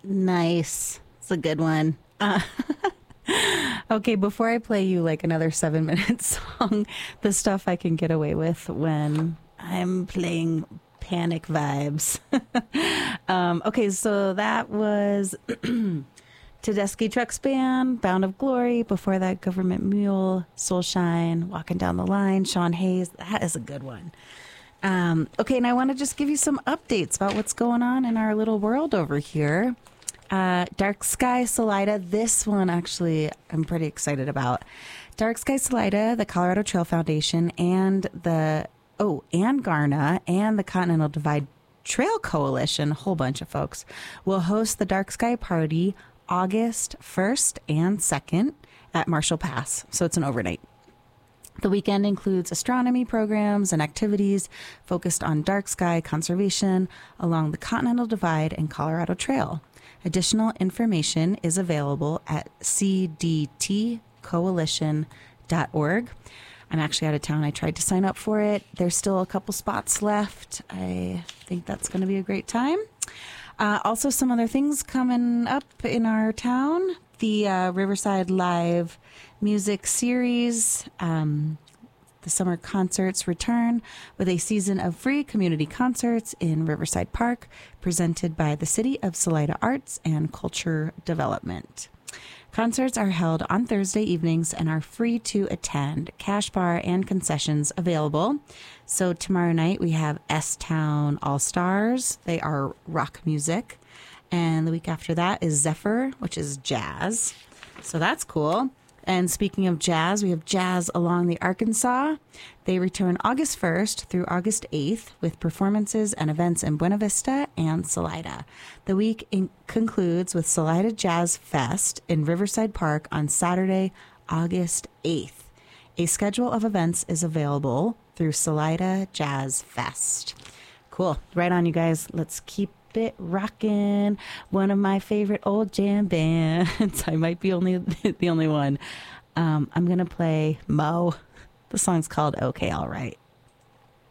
Nice. It's a good one. Okay, before I play you like another 7-minute song, the stuff I can get away with when I'm playing Panic Vibes. Okay, so that was Tedeschi Trucks Band, Bound of Glory. Before that, Government Mule, Soulshine, Walking Down the Line, Sean Hayes. That is a good one. Okay, and I want to just give you some updates about what's going on in our little world over here. Dark Sky Salida, this one actually I'm pretty excited about. Dark Sky Salida, the Colorado Trail Foundation, and Garna and the Continental Divide Trail Coalition, a whole bunch of folks, will host the Dark Sky Party August 1st and 2nd at Marshall Pass. So it's an overnight. The weekend includes astronomy programs and activities focused on dark sky conservation along the Continental Divide and Colorado Trail. Additional information is available at cdtcoalition.org. I'm actually out of town. I tried to sign up for it. There's still a couple spots left. I think that's going to be a great time. Also, some other things coming up in our town. The Riverside Live Music Series. The summer concerts return with a season of free community concerts in Riverside Park, presented by the City of Salida Arts and Culture Development. Concerts are held on Thursday evenings and are free to attend. Cash bar and concessions available. So tomorrow night we have S-Town All-Stars. They are rock music. And the week after that is Zephyr, which is jazz. So that's cool. And speaking of jazz, we have Jazz Along the Arkansas. They return August 1st through August 8th with performances and events in Buena Vista and Salida. The week concludes with Salida Jazz Fest in Riverside Park on Saturday, August 8th. A schedule of events is available through Salida Jazz Fest. Cool. Right on, you guys. Let's keep it rocking. One of my favorite old jam bands. I might be the only one. I'm gonna play Mo. The song's called Okay, All Right.